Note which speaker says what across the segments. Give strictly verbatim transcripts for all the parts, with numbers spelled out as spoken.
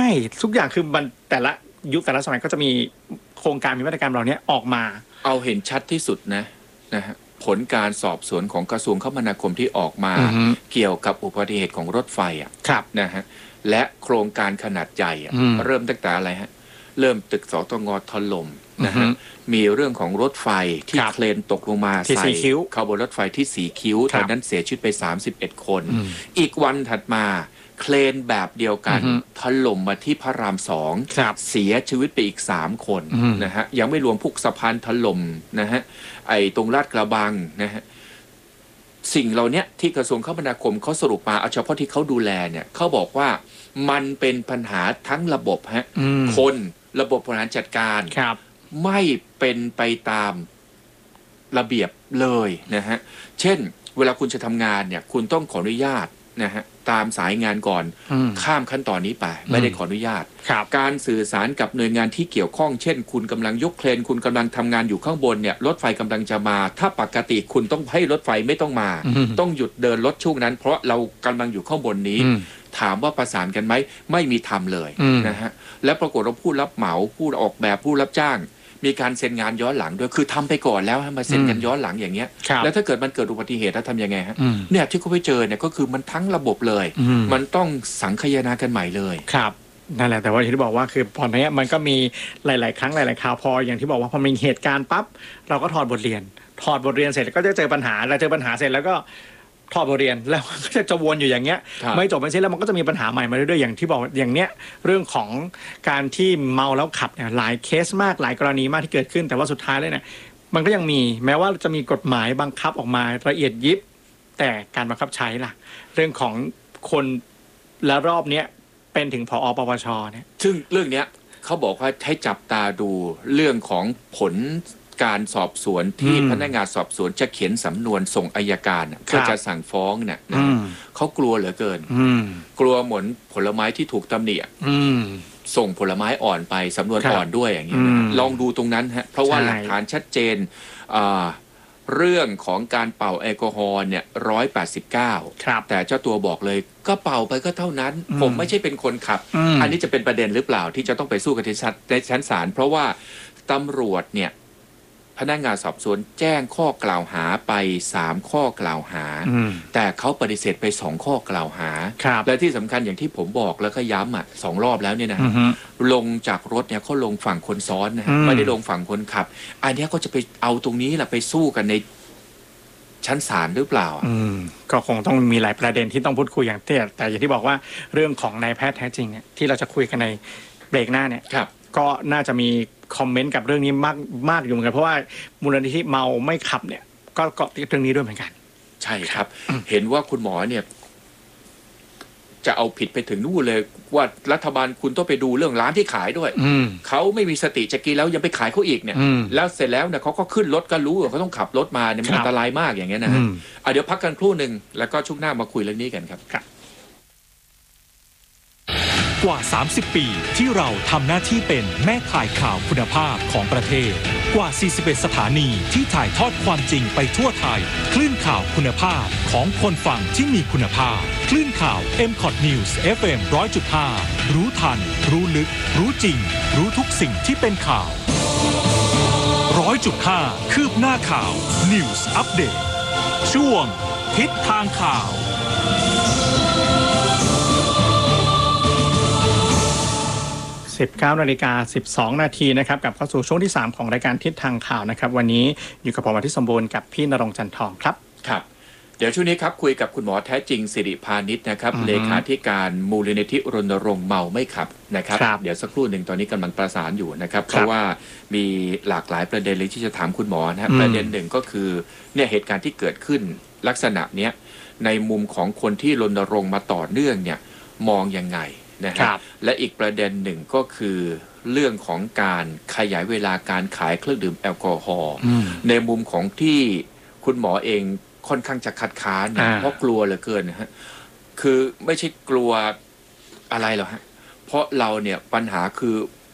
Speaker 1: ทุกอย่างคือมันแต่ละยุคแต่ละสมัยก็จะมีโครงการมีมาตรการเหล่านี้ออกมา
Speaker 2: เอาเห็นชัดที่สุดนะนะฮะผลการสอบสวนของกระทรวงคมนาคมที่ออกมาเกี่ยวกับอุบัติเหตุของรถไฟอ่ะนะฮะและโครงการขนาดใหญ่อ่ะเริ่มตั้งแต่อะไรฮะเริ่มตึกสตงถล่มนะฮะมีเรื่องของรถไฟที่เคลนตกลงมาใส่ขบวนรถไฟที่สีคิ้วตอนนั้นเสียชีวิตไปสามสิบเอ็ดคนอีกวันถัดมาเคลนแบบเดียวกันถล่มมาที่พระรามสองเสียชีวิตไปอีกสามคนนะฮะยังไม่รวมพวกสะพานถล่มนะฮะไอ้ตรงลาดกระบังนะฮะสิ่งเหล่านี้ที่กระทรวงคมนาคมเขาสรุปมาเอาเฉพาะที่เขาดูแลเนี่ยเขาบอกว่ามันเป็นปัญหาทั้งระบบฮะคนระบบบริหารจัดการไม่เป็นไปตามระเบียบเลยนะฮะเช่นเวลาคุณจะทำงานเนี่ยคุณต้องขออนุญาตนะฮะตามสายงานก่อนข้ามขั้นตอนนี้ไปไม่ได้ขออนุญาตการสื่อสารกับหน่วยงานที่เกี่ยวข้องเช่นคุณกำลังยกเครนคุณกำลังทำงานอยู่ข้างบนเนี่ยรถไฟกำลังจะมาถ้าปกติคุณต้องให้รถไฟไม่ต้องมาต้องหยุดเดินรถช่วงนั้นเพราะเรากำลังอยู่ข้างบนนี้ถามว่าประสานกันไหมไม่มีทำเลยนะฮะและปรากฏว่าผู้รับเหมาผู้ออกแบบผู้รับจ้างมีการเซ็นงานย้อนหลังด้วยคือทำไปก่อนแล้วมาเซ็นกันย้อนหลังอย่างเงี้ยแล้วถ้าเกิดมันเกิดอุบัติเหตุแล้วทำยังไงฮะเนี่ยที่เขาไปเจอเนี่ยก็คือมันทั้งระบบเลยมันต้องสังคายนากันใหม่เลย
Speaker 1: ครับนั่นแหละแต่ว่าที่บอกว่าคือพอเนี้ยมันก็มีหลายๆครั้งหลายๆคราวพออย่างที่บอกว่าพอมีเหตุการณ์ปั๊บเราก็ถอดบทเรียนถอดบทเรียนเสร็จแล้วก็จะเจอปัญหาแล้วเจอปัญหาเสร็จแล้วก็ถอดบทเรียนแล้วก็จะวนอยู่อย่างเงี้ยไม่จบไม่สิ้นแล้วมันก็จะมีปัญหาใหม่มาเรื่อยๆอย่างที่บอกอย่างเนี้ยเรื่องของการที่เมาแล้วขับเนี่ยหลายเคสมากหลายกรณีมากที่เกิดขึ้นแต่ว่าสุดท้ายเลยเนี่ยมันก็ยังมีแม้ว่าจะมีกฎหมายบังคับออกมาละเอียดยิบแต่การบังคับใช้ล่ะเรื่องของคนและรอบเนี้ยเป็นถึงผอ.ปปช.เนี่ย
Speaker 2: ซึ่งเรื่องเนี้ยเขาบอกว่าให้จับตาดูเรื่องของผลการสอบสวนที่พนักงานสอบสวนจะเขียนสำนวนส่งอัยการเพื่อจะสั่งฟ้องเนี่ยเขากลัวเหลือเกินกลัวเหมือนผลไม้ที่ถูกตำหนิส่งผลไม้อ่อนไปสำนวนอ่อนด้วยอย่างเงี้ยลองดูตรงนั้นฮะเพราะว่าหลักฐานชัดเจนเรื่องของการเป่าแอลกอฮอล์เนี่ยร้อยแปดสิบเก้าแต่เจ้าตัวบอกเลยก็เป่าไปก็เท่านั้นผมไม่ใช่เป็นคนขับ อ, อันนี้จะเป็นประเด็นหรือเปล่าที่จะต้องไปสู้กันในชั้นศาลเพราะว่าตำรวจเนี่ยพนักงานสอบสวนแจ้งข้อกล่าวหาไปสามข้อกล่าวหาแต่เขาปฏิเสธไปสองข้อกล่าวหาและที่สำคัญอย่างที่ผมบอกแล้วก็ย้ำอ่ะสองรอบแล้วเนี่ยนะลงจากรถเนี่ยเขาลงฝั่งคนซ้อนนะฮะไม่ได้ลงฝั่งคนขับอันนี้ก็จะไปเอาตรงนี้แหละไปสู้กันในชั้นศาลหรือเปล่า
Speaker 1: อืมก็คงต้องมีหลายประเด็นที่ต้องพูดคุยอย่างเตี้ยแต่อย่างที่บอกว่าเรื่องของนายแพทย์แท้จริงเนี่ยที่เราจะคุยกันในเบรกหน้าเนี่ยก็น่าจะมีคอมเมนต์กับเรื่องนี้มากมากอยู่เหมือนกันเพราะว่ามูลนิธิเมาไม่ขับเนี่ยก็เกาะติดเรื่องนี้ด้วยเหมือนกัน
Speaker 2: ใช่ครับเห็นว่าคุณหมอเนี่ยจะเอาผิดไปถึงนู่นเลยว่ารัฐบาลคุณต้องไปดูเรื่องร้านที่ขายด้วยเขาไม่มีสติจะกินแล้วยังไปขายเขาอีกเนี่ยแล้วเสร็จแล้วเนี่ยเขาก็ขึ้นรถก็รู้ว่าเขาต้องขับรถมาเนี่ยมันอันตรายมากอย่างเงี้ยนะฮะเดี๋ยวพักกันครู่หนึ่งแล้วก็ช่วงหน้ามาคุยเรื่องนี้กันครับ
Speaker 3: กว่าสามสิบปีที่เราทำหน้าที่เป็นแม่ข่ายข่าวคุณภาพของประเทศกว่าสี่สิบเอ็ดสถานีที่ถ่ายทอดความจริงไปทั่วไทยคลื่นข่าวคุณภาพของคนฟังที่มีคุณภาพคลื่นข่าว เอ็ม คอท News เอฟ เอ็ม หนึ่งร้อยจุดห้า รู้ทันรู้ลึกรู้จริงรู้ทุกสิ่งที่เป็นข่าว หนึ่งร้อยจุดห้า คืบหน้าข่าว News Update ช่วงทิศทางข่าว
Speaker 1: สิบเก้านาฬิกาสิบสองนาทีนะครับกับเข้าสู่ช่วงที่สามของรายการทิศทางข่าวนะครับวันนี้อยู่กับผมอาทิตย์สมบูรณ์กับพี่ณรงค์จันทร์ทองครับ
Speaker 2: ครับเดี๋ยวช่วงนี้ครับคุยกับคุณหมอแท้จริงสิริพานิชนะครับเลขาธิการมูลนิธิรณรงค์เมาไม่ขับนะครับเดี๋ยวสักครู่หนึ่งตอนนี้กำลังประสานอยู่นะครับเพราะว่ามีหลากหลายประเด็นเลยที่จะถามคุณหมอนะประเด็นหนึ่งก็คือเนี่ยเหตุการณ์ที่เกิดขึ้นลักษณะเนี้ยในมุมของคนที่รณรงค์มาต่อเนื่องเนี่ยมองยังไงนะครับและอีกประเด็นหนึ่งก็คือเรื่องของการขยายเวลาการขายเครื่องดื่มแอลกอฮอล์ในมุมของที่คุณหมอเองค่อนข้างจะคัดค้านเพราะกลัวเหลือเกินนะฮะคือไม่ใช่กลัวอะไรหรอกฮะเพราะเราเนี่ยปัญหาคือ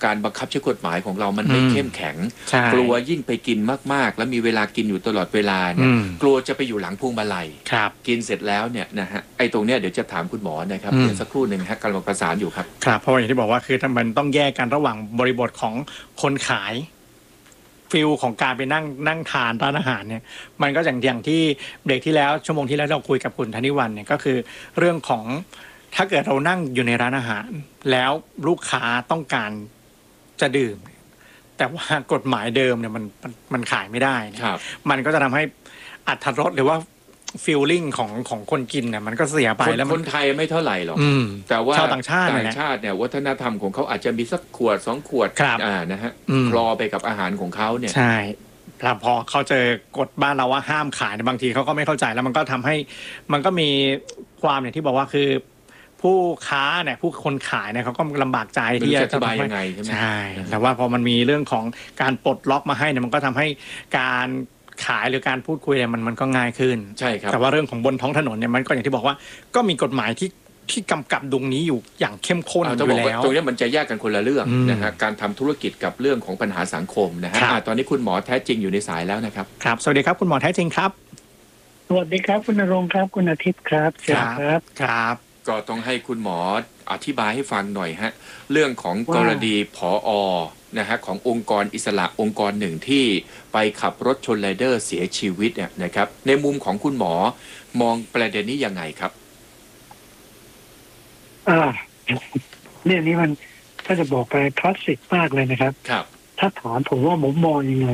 Speaker 2: การบังคับใช้กฎหมายของเรามันไม่เข้มแข็งกลัวยิ่งไปกินมากๆแล้วมีเวลากินอยู่ตลอดเวลาเนี่ยกลัวจะไปอยู่หลังพวงมาลัยกินเสร็จแล้วเนี่ยนะฮะไอ้ตรงเนี้ยเดี๋ยวจะถามคุณหมอนะครับเดี๋ยวสักครู่หนึ่งฮะกำลังประสานอยู่ครับ
Speaker 1: ครับเพราะอย่างที่บอกว่าคือมันต้องแยกกันระหว่างบริบทของคนขายฟิลของการไปนั่งนั่งทานร้านอาหารเนี่ยมันก็อย่างอย่างที่เบรกที่แล้วชั่วโมงที่แล้วเราคุยกับคุณธนิวันเนี่ยก็คือเรื่องของถ้าเกิดเรานั่งอยู่ในร้านอาหารแล้วลูกค้าต้องการจะดื่มแต่ว่ากฎหมายเดิมเนี่ยมันมันขายไม่ได้มันก็จะทำให้อรรถรสหรือว่าฟีลลิ่งของของคนกินเนี่ยมันก็เสียไปแล้ว
Speaker 2: คนไทยไม่เท่าไหร่หรอกแต่ว่าชาวต่างชาติต่างชาติเนี่ยวัฒนธรรมของเขาอาจจะมีสักขวดสองขวดอ่านะฮะคลอไปกับอาหารของเขาเนี่ย
Speaker 1: ใช่แล้วพอเขาเจอกฎบ้านเราว่าห้ามขายบางทีเขาก็ไม่เข้าใจแล้วมันก็ทำให้มันก็มีความอย่างที่บอกว่าคือผู้ค้าเนี่ยผู้คนขายเนี่ยเขาก็ลำบากใจที่
Speaker 2: จะอธิบายยังไงใช่ไหม
Speaker 1: ใช่แต่ว่าพอมันมีเรื่องของการปลดล็อกมาให้เนี่ยมันก็ทำให้การขายหรือการพูดคุยเนี่ยมันมันก็ง่ายขึ้น
Speaker 2: ใช่ครับ
Speaker 1: แต่ว่าเรื่องของบนท้องถนนเนี่ยมันก็อย่างที่บอกว่าก็มีกฎหมายที่ที่กำกับดุงนี้อยู่อย่างเข้มข้นอยู่แล้ว
Speaker 2: ตรงนี้มันจะแยกกันคนละเรื่องนะฮะการทำธุรกิจกับเรื่องของปัญหาสังคมนะฮะตอนนี้คุณหมอแท้จริงอยู่ในสายแล้วนะครับ
Speaker 1: ครับสวัสดีครับคุณหมอแท้จริงครับ
Speaker 4: สวัสดีครับคุณณรงค์ครับคุณอาทิตย์ครับ
Speaker 1: ครับครับ
Speaker 2: ก็ต้องให้คุณหมออธิบายให้ฟังหน่อยฮะเรื่องของกรณีผอ.นะฮะขององค์กรอิสระองค์กรหนึ่งที่ไปขับรถชนไรเดอร์เสียชีวิตเนี่ยนะครับในมุมของคุณหมอมองประเด็นนี้ยังไงครับ
Speaker 4: อ่าเรื่องนี้มันถ้าจะบอกไปคลาสสิกมากเลยนะครับ
Speaker 2: ครับ
Speaker 4: ถ้าถามผมว่าผมมองยังไง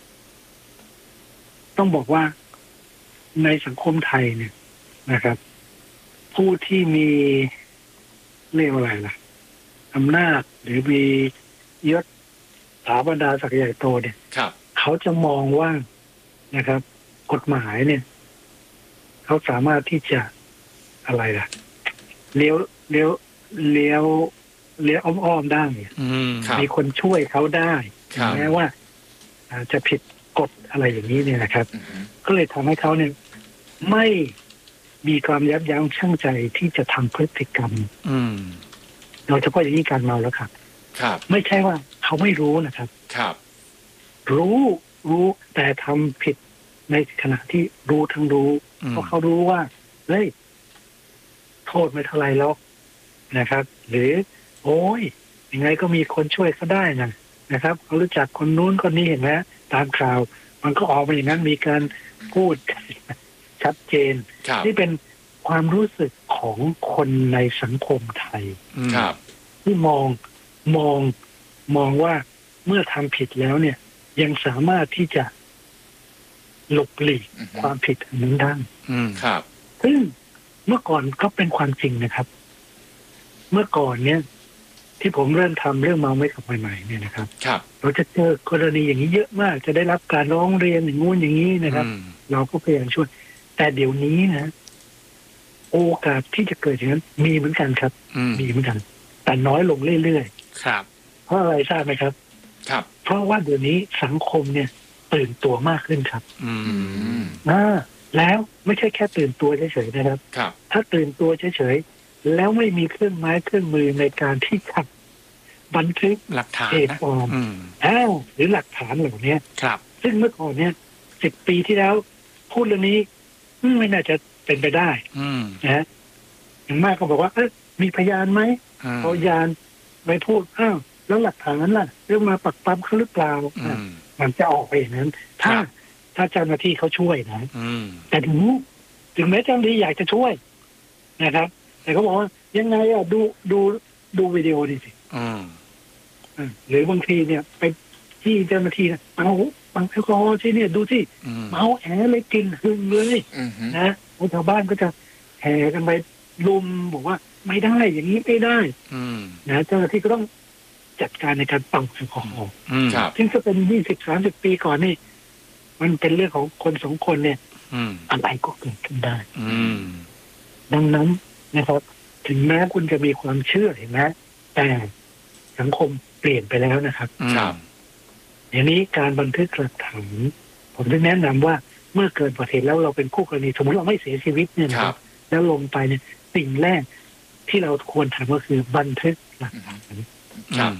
Speaker 4: ต้องบอกว่าในสังคมไทยเนี่ยนะครับผู้ที่มีเรียกอะไรล่ะอำนาจหรือมียศถาบรรดาศักดิ์ใหญ่โตเนี่ยเขาจะมองว่านะครับกฎหมายเนี่ยเขาสามารถที่จะอะไรล่ะเลี้ยวเลี้ยวเลี้ยวเลี้ยวอ้อมๆได้มีคนช่วยเขาได้แม้ว่าจะผิดกฎอะไรอย่างนี้เนี่ยนะครับก็เลยทำให้เขาเนี่ยไม่มีความยับยั้งชั่งใจที่จะทำพฤติกรรมโดยเฉพาะอย่างนี้การเมาแล้วครับ
Speaker 2: ครับ
Speaker 4: ไม่ใช่ว่าเขาไม่รู้นะครับ
Speaker 2: ครับ
Speaker 4: รู้รู้แต่ทำผิดในขณะที่รู้ทั้งรู้เพราะเขารู้ว่าเฮ้ยโทษไม่เท่าไรหรอกนะครับหรือโอ้ยยังไงก็มีคนช่วยเขาได้นะนะครับเขารู้จักคนนู้นคนนี้เห็นไหมตามข่าวมันก็ออกมาอย่างนั้นมีการพูดชัดเจนที่เป็นความรู้สึกของคนในสังคมไทยที่มองมองมองว่าเมื่อทำผิดแล้วเนี่ยยังสามารถที่จะหลบหลีกความผิดอันนั้นได้
Speaker 2: ครับ
Speaker 4: ซึ่งเมื่อก่อนก็เป็นความจริงนะครับเมื่อก่อนเนี่ยที่ผมเริ่มทำเรื่องเมาไม่ขับใหม่ๆเนี่ยนะครับเราจะเจอกรณีอย่างนี้เยอะมากจะได้รับการร้องเรียนอย่างงู้นอย่างนี้นะครับเราก็พยายามช่วยแต่เดี๋ยวนี้นะโอกาสที่จะเกิดอย่างนั้นมีเหมือนกันครับมีเหมือนกันแต่น้อยลงเรื่อย
Speaker 1: ๆครับ
Speaker 4: เพราะอะไรทราบไหมครับ
Speaker 2: ครับ
Speaker 4: เพราะว่าเดี๋ยวนี้สังคมเนี่ยตื่นตัวมากขึ้นครับ
Speaker 2: อืม
Speaker 4: อ่าแล้วไม่ใช่แค่ตื่นตัวเฉยๆนะครับ
Speaker 2: ครับ
Speaker 4: ถ้าตื่นตัวเฉยๆแล้วไม่มีเครื่องไม้เครื่องมือในการที่จะบันทึก
Speaker 1: หลักฐาน
Speaker 4: เอกสารอ้าวหรือหลักฐานเหล่านี้
Speaker 1: ครับ
Speaker 4: ซึ่งเมื่อก่อนเนี่ยสิบปีที่แล้วพูดเรื่องนี้ไม่น่าจะเป็นไปได้นะฮะอย่างมากก็บอกว่าเออมีพยานไหมเอาพยานไปพูดอ้าวแล้วหลักฐานนั้นล่ะเรื่องมาปักปั๊มเขาหรือเปล่ามันจะออกไปอย่างนั้นถ้าถ้าเจ้าหน้าที่เขาช่วยนะแต่ถึงถึงแม้เจ้าหน้าที่อยากจะช่วยนะครับแต่เขาบอกว่ายังไงอ่ะดูดูดูวิดีโอดิสิหรือบางทีเนี่ยไปที่เจ้าหน้าที่นะเอาบังแอลกอฮอล์ที่เนี่ยดูสิเมาแอเลยกินหึงเลยนะชาวบ้านก็จะแห่กันไปลุมบอกว่าไม่ได้อย่างนี้ไม่ได้นะเจ้าหน้าที่ก็ต้องจัดการในการปังแอลกอฮอล์ซึ่งจะเป็นยี่สิบสามสิบปีก่อนนี่มันเป็นเรื่องของคนสองคนเนี่ยอะไรก็เกิดขึ้นได้ดังนั้นนะครับถึงแม้คุณจะมีความเชื่อเห็นไหมแต่สังคมเปลี่ยนไปแล้วนะครับอย่างนี้การบันทึกหลักฐานผมจะแนะนำว่าเมื่อเกิดอุบัติเหตุแล้วเราเป็นคู่กรณีสมมติเราไม่เสียชีวิตเนี่ยนะครับแล้วลงไปเนี่ยสิ่งแรกที่เราควรทำก็คือบันทึกหลักฐาน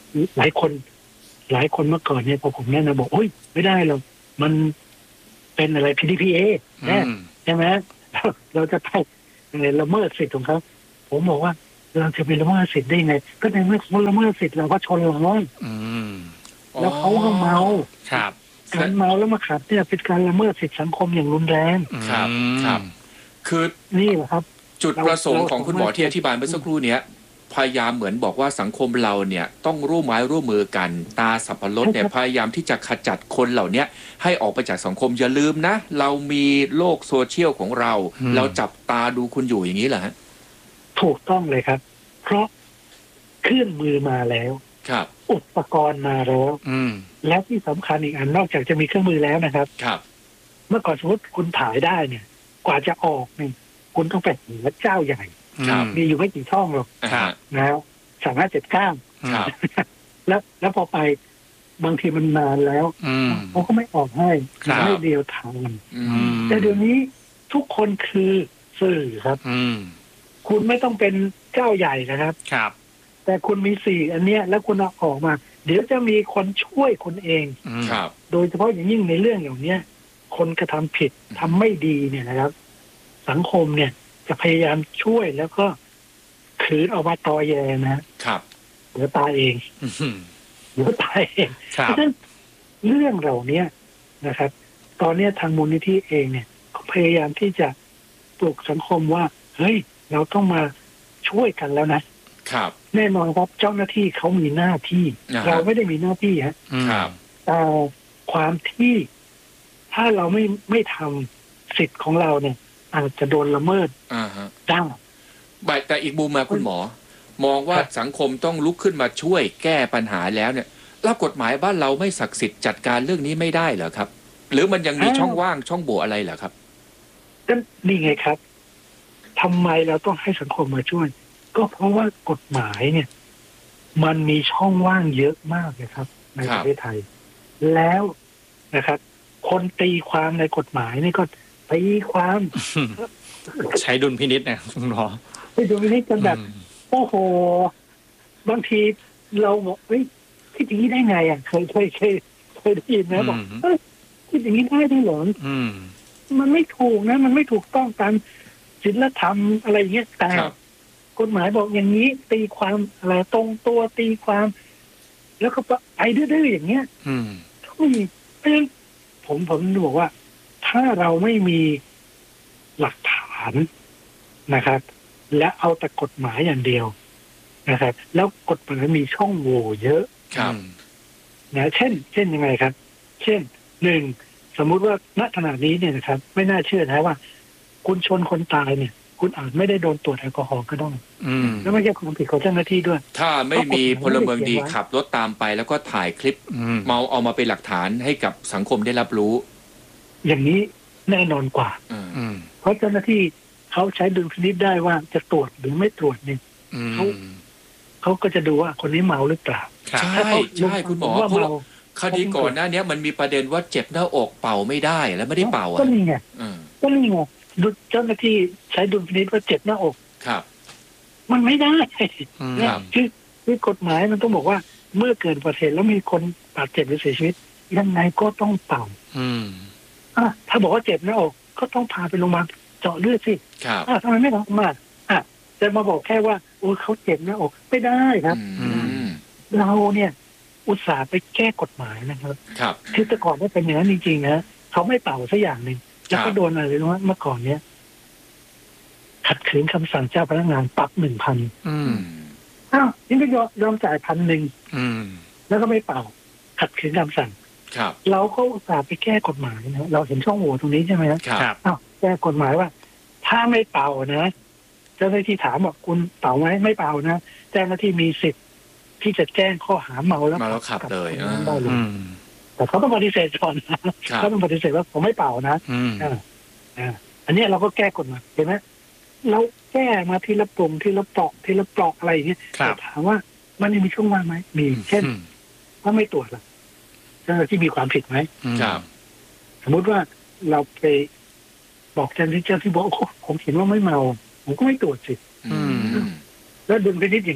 Speaker 4: หลายคนหลายคนเมื่อก่อนเนี่ยพอผมแนะนำบอกโอ้ยไม่ได้หรอกมันเป็นอะไร พี ดี พี เอ แน่ใช่ไหมเราจะไปละเมิดสิทธิ์ของเขาผมบอกว่าเราจะไปละเมิดสิทธิ์ได้ไงก็ในเมื่อเขาละเมิดสิทธิ์เราก็ชนเราแล้วเขาก็เมา
Speaker 1: ครับ
Speaker 4: การเมาแล้วมาขับเนี่ยเป็นการละเมิดสิทธิสังคมอย่างรุนแรง
Speaker 2: ครับครับคือ
Speaker 4: นี่แหละครับ
Speaker 2: จุดประสงค์ของคุณหมอที่อธิบายเมื่อสักครู่นี้พยายามเหมือนบอกว่าสังคมเราเนี่ยต้องร่วมไม้ร่วมมือกันตาสับปะรดเนี่ยพยายามที่จะขจัดคนเหล่านี้ให้ออกไปจากสังคมอย่าลืมนะเรามีโลกโซเชียลของเราเราจับตาดูคุณอยู่อย่างนี้เหรอฮะ
Speaker 4: ถูกต้องเลยครับเพราะเครื่องมือมาแล้ว
Speaker 2: ครับ
Speaker 4: อุปกรณ์มาแล้วและที่สำคัญอีกอันนอกจากจะมีเครื่องมือแล้วนะครับ
Speaker 2: ครับ
Speaker 4: เมื่อก่อนสมมติคุณถ่ายได้เนี่ยกว่าจะออกเนี่ยคุณต้องไปหาเจ้าใหญ่มีอยู่ไม่กี่ช่องหรอกแล้วสามารถเจ็ดเก้าแล้วแล้วพอไปบางทีมันนานแล้วเขาก็ไม่ออกให้ไม่เดียวทางแต่เดี๋ยวนี้ทุกคนคือสื่อครับคุณไม่ต้องเป็นเจ้าใหญ่นะครับ
Speaker 1: ครับ
Speaker 4: แต่คุณมีสื่ออันเนี้ยแล้วคุณเอาออกมาเดี๋ยวจะมีคนช่วยคุณเอง
Speaker 2: ครับ
Speaker 4: โดยเฉพาะอย่างยิ่งในเรื่องอย่างเนี้ยคนกระทำผิดทำไม่ดีเนี่ยนะครับสังคมเนี่ยจะพยายามช่วยแล้วก็ขืนออกมาตอแยนะครับเดี๋ยวตายเองเดี๋ยวตายเองเพราะฉะนั้นเรื่องเหล่านี้นะครับตอนนี้ทางมูลนิธิเองเนี่ยก็พยายามที่จะปลุกสังคมว่าเฮ้ยเราต้องมาช่วยกันแล้วนะครับแน่นอนครับเจ้าหน้าที่เขามีหน้าที่เราไม่ได้มีหน้าที่ฮะแต่ความที่ถ้าเราไม่ไม่ทำสิทธิ์ของเราเนี่ยอาจจะโดนละเมิดได้
Speaker 2: แต่อีกมุมมาคุณหมอมองว่าสังคมต้องลุกขึ้นมาช่วยแก้ปัญหาแล้วเนี่ยแล้วกฎหมายบ้านเราไม่ศักดิ์สิทธิ์จัดการเรื่องนี้ไม่ได้เหรอครับหรือมันยังมีช่องว่างช่องโหว่อะไรเหรอครับ
Speaker 4: ก็นี่ไงครับทำไมเราต้องให้สังคมมาช่วยก็เพราะว่ากฎหมายเนี่ยมันมีช่องว่างเยอะมากเลยครับในประเทศไทยแล้วนะครับคนตีความในกฎหมายนี่ก็ตีความ
Speaker 1: ใช้ดุลพินิจนะคุณหมอ
Speaker 4: ใช้ดุลพินิจจนแบบโอ้โหบางทีเราบอกเฮ้ยคิดอย่างนี้ได้ไงอ่ะเคยเคยเคยเคยได้ยินนะบอกเฮ้ยคิดอย่างนี้ได้ด้วยเหรอมันไม่ถูกนะมันไม่ถูกต้องตามศีลธรรมอะไรอย่างเงี้ยแต่กฎหมายบอกอย่างนี้ตีความอะไรตรงตัวตีความแล้วก็ไปดื้อๆอย่างเงี้ยก็มีเพราะฉะนั้นผมผมบอกว่าถ้าเราไม่มีหลักฐานนะครับและเอาแต่กฎหมายอย่างเดียวนะครับแล้วกฎหมายมีช่องโหว่เยอะนะเช่นเช่นยังไงครับเช่นหนึ่งสมมุติว่าณขณะนี้เนี่ยนะครับไม่น่าเชื่อนะว่าคุณชนคนตายเนี่ยคุณอาจไม่ได้โดนตรวจแอลกอฮอล์ก็ได้แล้วไม่ใช่ความผิดของเจ้าหน้าที่ด้วย
Speaker 2: ถ้าไม่มีพลเมืองดีขับรถตามไปแล้วก็ถ่ายคลิปเมาเอามาเป็นหลักฐานให้กับสังคมได้รับรู้
Speaker 4: อย่างนี้แน่นอนกว่าเพราะเจ้าหน้าที่เขาใช้ดุลพินิจได้ว่าจะตรวจหรือไม่ตรวจเนี่ยเขาเขาก็จะดูว่าคนนี้เมาหรือเปล่า
Speaker 2: ใช่ใช่คุณหมอเพราะคดีก่อนหน้านี้มันมีประเด็นว่าเจ็บหน้าอกเป่าไม่ได้แล้วไม่ได้เป่าอ่ะ
Speaker 4: ก็นี่ไงก็นี่ไงเจ้าหน้าที่ใช้ดุลพินิจว่าเจ็บหน้าอก
Speaker 2: ครับ
Speaker 4: มันไม่ได้คือคือกฎหมายมันต้องบอกว่าเมื่อเกิดอุบัติเหตุแล้วมีคนบาดเจ็บหรือเสียชีวิตยังไงก็ต้องเป่าอ่ะถ้าบอกว่าเจ็บหน้าอกก็ต้องพาไปโรงพยาบาลเจาะเลือดสิ
Speaker 2: ครับ
Speaker 4: ทำไมไม่ทำมาอ่ะจะมาบอกแค่ว่าโอ้เขาเจ็บหน้าอกไม่ได้ครับเราเนี่ยอุตส่าห์ไปแก้กฎหมายนะครับ
Speaker 2: ครับ
Speaker 4: คือแต่ก่อนไม่เป็นอย่างนั้นจริงๆนะเขาไม่เป่าสักอย่างหนึ่งแล้วก็โดนอะไรรู้ไหมเมื่อก่อนเนี้ยขัดขืนคำสั่งเจ้าพนักงานปรับหนึ่งพันอ้าวนี่ไม่ยอมยอมจ่ายพันหนึ่งแล้วก็ไม่เป่าขัดขืนคำสั่งเราก็อุตส่าห์ไปแก้กฎหมายนะเราเห็นช่องโหว่ตรงนี้ใช่ไหม
Speaker 2: ครับ
Speaker 4: อ้าวแก้กฎหมายว่าถ้าไม่เป่านะเจ้าหน้าที่ถามบอกคุณเป่าไหมไม่เป่านะเจ้าหน้าที่มีสิทธิ์ที่จะแจ้งข้อหาเมาแล้ว
Speaker 2: ขับเลย
Speaker 4: ได้เลยแต่เขาต้องปฏิเสธก่อนนะเขาต้องปฏิเสธว่าผมไม่เป่านะอ่าอ่าอันนี้เราก็แก้กฎหมายเห็นไหมเราแก้มาทีละปุ่มทีละปลอกทีละปลอกอะไรอย่างเงี้ยแต่ถามว่ามันมีช่วงว่างไหมมีเช่นถ้าไม่ตรวจล่ะเจ้าหน้าที่มีความผิดไหมสมมุติว่าเราไปบอกเจ้าหน้าที่เจ้าที่บอกผมเห็นว่าไม่เมาผมก็ไม่ตรวจสิแล้วดุลพินิจอย่างเงี้ย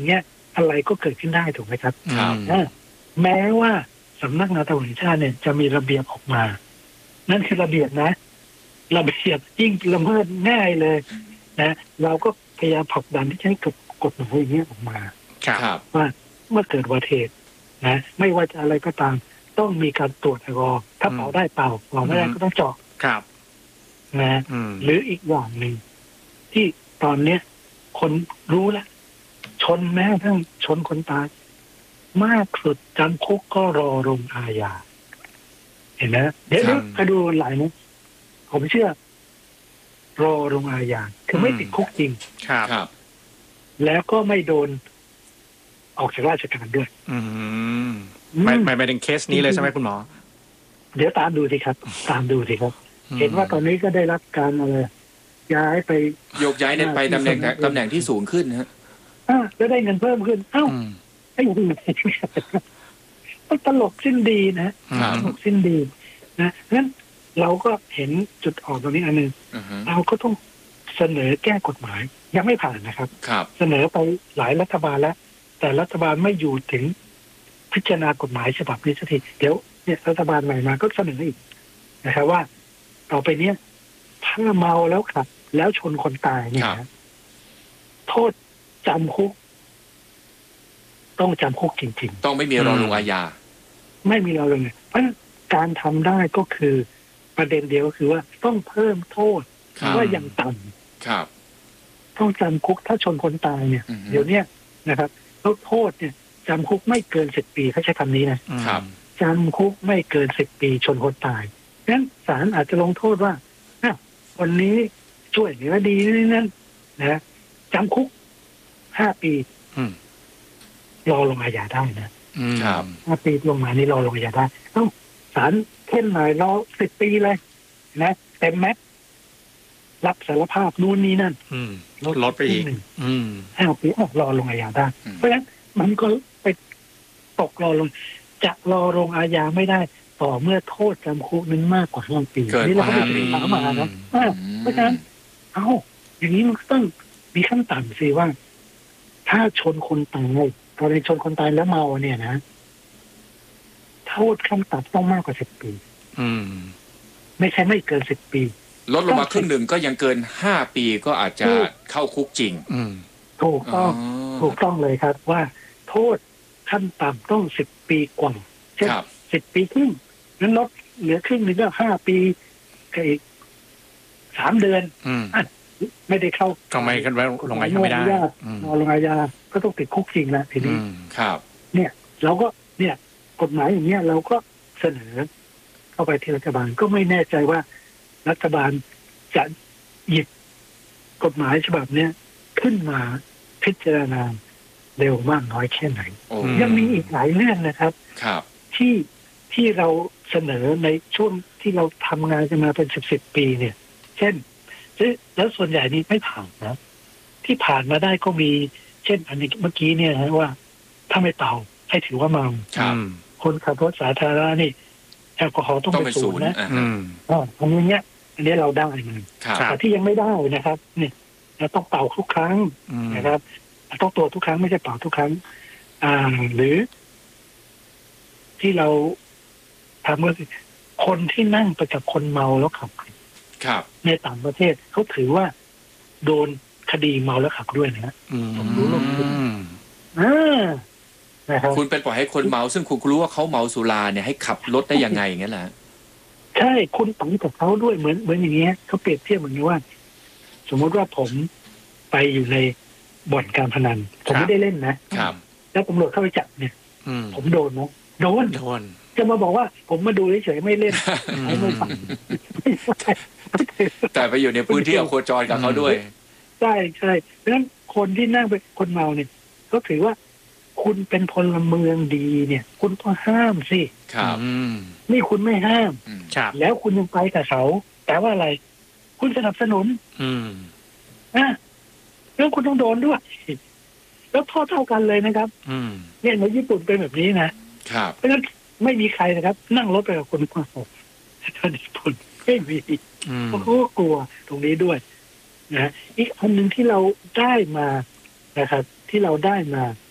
Speaker 4: อะไรก็เกิดขึ้นได้ถูกไหมครับ
Speaker 2: ครับ
Speaker 4: อ่าแม้ว่าสำนักงานตำรวจแห่งชาติเนี่ยจะมีระเบียบออกมา นั่นคือระเบียบนะ ระเบียบยิ่งละเมิดง่ายเลยนะเราก็พยายามผลักดันที่จะให้กฎหมายอย่างนี้ออกมา
Speaker 2: ครับ
Speaker 4: ว่าเมื่อเกิดอุบัติเหตุนะไม่ว่าจะอะไรก็ตามต้องมีการตรวจแอลกอฮอล์ถ้าเป่าได้เป่าเป่าไม่ได้ก็ต้องเจาะ
Speaker 1: ครับ
Speaker 4: นะ
Speaker 1: อืม
Speaker 4: หรืออีกอย่างหนึ่งที่ตอนเนี้ยคนรู้แล้วชนแม้กระทั่งชนคนตายมากสุดจำคุกก็รอลงอาญาเห็นไหมเดี๋ยวไปดูหลายนะผมเชื่อ รอลงอาญาคือไม่ติดคุกจริง
Speaker 1: ครับ
Speaker 2: ครับ
Speaker 4: แล้วก็ไม่โดนออกจากราชการด้วย
Speaker 1: อืมไม่ไม่ไม่ถึงเคสนี้เลยใช่ไหมคุณหมอ
Speaker 4: เดี๋ยวตามดูสิครับ ตามดูสิครับ เห็นว่าตอนนี้ก็ได้รับการอะไรย้ายไป
Speaker 2: โยกย้ายเนี่ยไปตำแหน่งตำแหน่งที่สูงขึ้นนะฮะ
Speaker 4: อ่ะแล้วได้เงินเพิ่มขึ้นเอ้า
Speaker 1: อืม
Speaker 4: ไอ้ยังไงมันตลกสิ้นดีนะ
Speaker 1: ครับ
Speaker 4: ตลกสิ้นดีนะงั้นเราก็เห็นจุดอ่อนตรงนี้อันหนึ่ง
Speaker 2: อือฮึ
Speaker 4: เราก็ต้องเสนอแก้กฎหมาย ยังไม่ผ่านนะครับ
Speaker 2: ครับ
Speaker 4: เสนอไปหลายรัฐบาลแล้ว แต่รัฐบาลไม่อยู่ถึงพิจารณากฎหมายฉบับนี้สักทีเดี๋ยวเนี่ยรัฐบาลใหม่มาก็เสนออีกนะครับว่าต่อไปเนี้ยถ้าเมาแล้วขับ แล้วชนคนตายเนี่ยนะโทษจำคุก ต้องจำคุกจริง
Speaker 2: ต้องไม่มีรอลงอาญา
Speaker 4: ๆ ไม่มีเราเลยเพราะฉะนั้นการทำได้ก็คือประเด็นเดียวก็คือว่าต้องเพิ่มโทษ
Speaker 2: ครับ
Speaker 4: ว่าอย่างต่ำ
Speaker 2: ครับ
Speaker 4: ต้องจำคุกถ้าชนคนตายเนี่ย
Speaker 2: อือฮึ
Speaker 4: เดี๋ยวเนี้ยนะครับแล้วโทษเนี่ยจำคุกไม่เกินสิบปีเขาใช้คำนี้นะครับ จำคุกไม่เกินสิบปีชนคนตายงั้นศาลอาจจะลงโทษว่าอ้าวคนนี้ช่วยเหลือดีนี่นั่นนะจำคุกห้าปี
Speaker 1: อืม
Speaker 4: รอลงอาญาได้นะ
Speaker 1: อืม
Speaker 2: ครับ
Speaker 4: ห้าปีลงมานี่รอลงอาญาได้ต้องศาลเข้มหน่อยรอสิบปีเลยนะเต็มแม็กซ์รับสารภาพนู่นนี่นั่น
Speaker 1: อืมลดไปอีก
Speaker 4: หนึ่ง
Speaker 1: อืม
Speaker 4: ห้าปีอ้าวรอลงอาญาได้
Speaker 2: อืม
Speaker 4: เพราะฉะนั้นมันก็ไปตกรอลงจะรอลงอาญาไม่ได้ ต่อเมื่อโทษจำคุกนั้นมากกว่าห้าปี
Speaker 2: เกิน
Speaker 4: นี่เราก็
Speaker 2: กว่า
Speaker 4: ไป
Speaker 2: ห้าปี
Speaker 4: ศึกษามานะอ่าเพราะฉะนั้นเอ้าอย่างนี้มันก็ต้องมีขั้นต่ำสิว่า ถ้าชนคนตายกรณีชนคนตายแล้วเมาเนี่ยนะโทษขั้นต่ำต้องมากกว่าสิบปี
Speaker 1: อืม
Speaker 4: ไม่ใช่ไม่เกินสิบปี
Speaker 2: ลดลงมาครึ่งหนึ่งก็ยังเกินห้าปีก็อาจจะ
Speaker 4: ถูก
Speaker 2: เข้าคุกจริง
Speaker 1: อืม
Speaker 4: ถูกต้อง ถูกต้องเลยครับว่าโทษขั้นต่ำต้องสิบปีกว่าเช่น
Speaker 2: ครับ
Speaker 4: สิบปีครึ่งนั้นลดเหลือครึ่งหนึ่งก็ห้าปีกับอีกสามเดือน
Speaker 1: อืม
Speaker 4: ไม่ได้เข้า
Speaker 1: ก็ไม่กันไว้ลงอาญาไม่ได้
Speaker 4: อนุญาต
Speaker 1: อืม
Speaker 4: รอลงอาญาก็ต้องติดคุกจริงแล้วที
Speaker 1: อื
Speaker 4: นี้
Speaker 1: ม
Speaker 2: ครับ
Speaker 4: เนี่ย เราก็เนี่ยกฎหมายอย่างเงี้ยเราก็เสนอ เข้าไปที่รัฐบาลก็ไม่แน่ใจว่ารัฐบาลจะหยิบกฎหมายฉบับเนี้ยขึ้นมาพิจารณาเร็วมากน้อยแค่ไหน
Speaker 2: โอ้
Speaker 4: ยังมีอีกหลายเรื่องนะครับ
Speaker 2: ครับ
Speaker 4: ที่ที่เราเสนอในช่วงที่เราทำงานกันมาเป็นสิบสิบปีเนี่ย เช่นแล้วส่วนใหญ่นี้ไม่ผ่านนะที่ผ่านมาได้ก็มี เช่น อันนี้เมื่อกี้เนี่ยนะว่า ถ้าไม่เป่าให้ถือว่าเมา
Speaker 2: ครับ
Speaker 4: คนขับรถสาธารณะนี่แอลกอฮอล์ต้อง
Speaker 2: ต้อง
Speaker 4: เป็
Speaker 2: เป็น น
Speaker 4: ศู
Speaker 2: ศู
Speaker 4: น
Speaker 2: น
Speaker 4: ย์
Speaker 2: ย์
Speaker 4: นะ
Speaker 2: อ่า
Speaker 1: อืม
Speaker 4: อ๋ออันนี้เนี้ยอันนี้เราได้มัน
Speaker 2: ครับ
Speaker 1: ครับ
Speaker 4: แต่ที่ยังไม่ได้นะครับ เนี่ยเราต้องเป่าทุกครั้ง
Speaker 1: อืม
Speaker 4: นะครับต้องตรวจทุกครั้งไม่ใช่เป่าทุกครั้ง อ่า หรือ ที่เราทำก็คือคนที่นั่งไปกับคนเมาแล้วขับ
Speaker 2: ครับ
Speaker 4: ในต่างประเทศเขาถือว่าโดนคดีเมาแล้วขับด้วยนะ
Speaker 1: อืม
Speaker 4: ผมรู้ลงทุน อ่านะครับ
Speaker 2: คุณเป็นปล่อยให้คนเมา ซึ่งคุณรู้ว่าเขาเมาสุราเนี่ยให้ขับรถได้ยังไงอย่างนั้นแหละ
Speaker 4: ใช่คุณต่างกับเขาด้วยเหมือนเหมือนอย่างเงี้ยเขาเปรียบเทียบเหมือนกับว่า สมมติว่าผมไปอยู่ในบ่อนการพนัน ผมไม่ได้เล่นนะครับ แล้วตำรวจเข้าไปจับเนี่ย
Speaker 1: อืม
Speaker 4: ผมโดนนะโดน
Speaker 1: โดน
Speaker 4: จะมาบอกว่า ผมมาดูเฉยๆไม่เล่น
Speaker 1: อืม
Speaker 4: ไม่ไม่ฟังไม่ใช่
Speaker 2: แต่ไปอยู่ในพื้นที่โคจรกับเขาด้วย
Speaker 4: ใช่ใช่เพราะฉะนั้นคนที่นั่งเป็นคนเมาเนี่ยก็ถือว่า คุณเป็นพลเมืองดีเนี่ย คุณต้องห้ามสิ
Speaker 2: ครับ
Speaker 1: อืม
Speaker 4: นี่คุณไม่ห้าม
Speaker 2: อืม
Speaker 1: ครับ
Speaker 4: แล้วคุณยังไปกับเขาแต่ว่าอะไร คุณสนับสนุน
Speaker 1: อืม
Speaker 4: อ่ะแล้วคุณต้องโดนด้วย แล้วโทษเท่ากันเลยนะครับ
Speaker 1: อืม
Speaker 4: เนี่ยในญี่ปุ่นเป็นแบบนี้นะครับ เพราะฉะนั้นไม่มีใครนะครับ นั่งรถไปกับคนเมาที่ญี่ปุ่นไม่มี
Speaker 1: อืม
Speaker 4: เพราะเขาก็กลัวตรงนี้ด้วยนะอีกอันหนึ่งที่เราได้มานะครับ ที่เราได้มา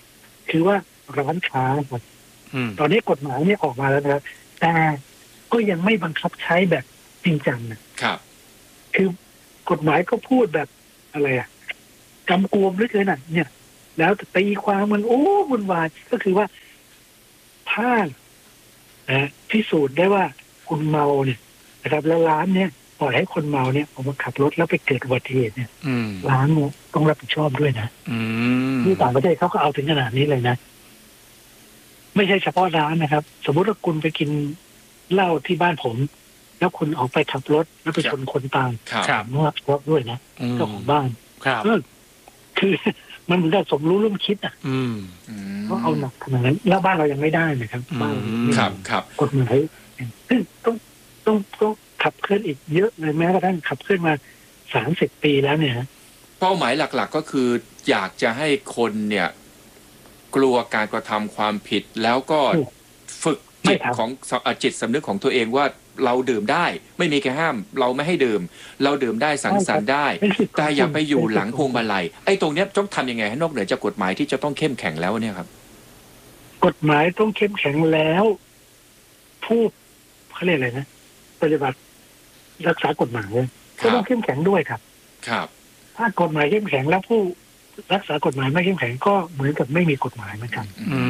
Speaker 4: คือว่าร้านค้าครับตอนนี้กฎหมายเนี่ยออกมาแล้วนะครับแต่ก็ยังไม่บังคับใช้แบบจริงจังนะครับคือกฎหมายก็พูดแบบอะไรอะกำกวมเหลือเกินน่ะเนี่ยแล้วตีความมันโอ้วุ่นวายก็คือว่าถ้านะพิสูจน์ได้ว่าคุณเมาเนี่ยนะครับแล้วร้านเนี่ยปล่อยให้คนเมาเนี่ยออกมาขับรถแล้วไปเกิดอุบัติเหตุเนี่ยร้านเนี่ยต้องรับผิดชอบด้วยนะที่ต่างประเทศเขาก็เอาถึงขนาดนี้เลยนะไม่ใช่เฉพาะร้านนะครับสมมติว่าคุณไปกินเหล้าที่บ้านผมแล้วคุณออกไปขับรถแล้วไปชนคนตายต้องรับผิดชอบด้วยนะเจ้าของบ้านคือมันเหมือนกับสมรู้ร่วมคิดอ่ะก็เอาหนักขนาดนั้นแล้วบ้านเรายังไม่ได้นะครับบ้าน
Speaker 2: ครับครับ
Speaker 4: กฎหมายซึ่งต้องต้องต้องขับเคลื่อนอีกเยอะเลยแม้กระทั่งขับเคลื่อนมาสามสิบปีแล้วเนี่ย
Speaker 2: เป้าหมายหลักๆก็คืออยากจะให้คนเนี่ยกลัวการกระทำความผิดแล้วก็ฝึกจิตของจิตสำนึกของตัวเองว่าเราดื่มได้ไม่มีใครห้ามเราไม่ให้ดื่มเราดื่มได้สังสรรค์ได้แต่อย่าไปอยู่หลังพวงมาลัยไอ้ตรงเนี้ยต้องทำยังไงให้นอกเหนือจากกฎหมายที่จะต้องเข้มแข็งแล้วเนี่ยครับ
Speaker 4: กฎหมายต้องเข้มแข็งแล้วผู้เขาเรียกอะไรนะปฏิบัติรักษากฎหมายก็ต้องเข้มแข็งด้วยครับ
Speaker 2: ครับ
Speaker 4: ถ้ากฎหมายเข้มแข็งแล้วผู้รักษากฎหมายไม่เข้มแข็งก็เหมือนกับไม่มีกฎหมายเหมือนกัน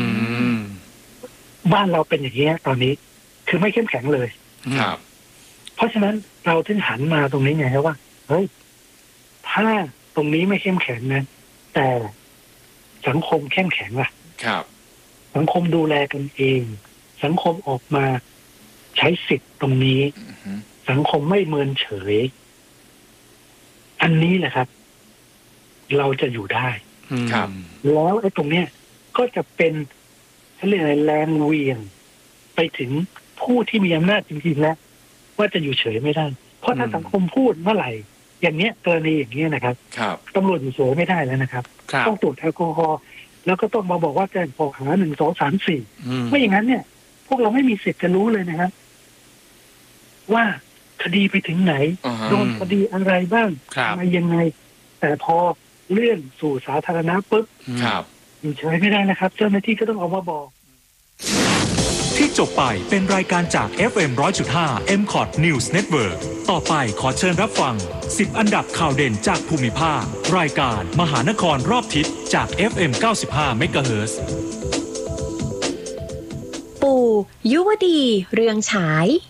Speaker 4: บ้านเราเป็นอย่างนี้ตอนนี้คือไม่เข้มแข็งเลย
Speaker 2: ครับ
Speaker 4: เพราะฉะนั้นเราถึงหันมาตรงนี้ไงครับว่าเฮ้ยถ้าตรงนี้ไม่เข้มแข็งนะแต่สังคมเข้มแข็งล่ะ
Speaker 2: ครับ
Speaker 4: สังคมดูแลกันเองสังคมออกมาใช้สิทธิ์ตรงนี้สังคมไม่เมินเฉยอันนี้แหละครับเราจะอยู่ได้
Speaker 2: ครับ
Speaker 4: แล้วไอ้ตรงเนี้ยก็จะเป็นเขาเรียกอะไรแรงเวียงไปถึงผู้ที่มีอำนาจจริงๆแล้วว่าจะอยู่เฉยไม่ได้เพราะถ้าสังคมพูดเมื่อไหร่อย่างเนี้ยกรณีอย่างเนี้ยนะครับตำรวจอยู่เฉยไม่ได้แล้วนะครับต้องตรวจแอลกอฮอล์แล้วก็ต้องมาบอกว่าแจ้งข้อหาหนึ่งสองสามสี่ไม่อย่างนั้นเนี่ยพวกเราไม่มีสิทธิ์จะรู้เลยนะครับว่าคดีไปถึงไหนโดนคดีอะไรบ้างอะไรยังไงแต่พอเลื่อนสู่สาธารณะปุ๊บอยู่เฉยไม่ได้นะครับเจ้าหน้าที่ก็ต้องออกมาบอก
Speaker 3: ที่จบไปเป็นรายการจาก เอฟ เอ็ม หนึ่งร้อยจุดห้า เอ็ม คอท News Network ต่อไปขอเชิญรับฟังสิบอันดับข่าวเด่นจากภูมิภาครายการมหานครรอบทิศจาก เอฟ เอ็ม เก้าสิบห้า เมกะเฮิรตซ์
Speaker 5: ปู่ยุวดีเรืองฉาย